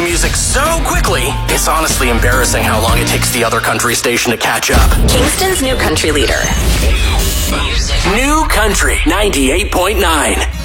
music so quickly, it's honestly embarrassing how long it takes the other country station to catch up. Kingston's new country leader. New Country 98.9.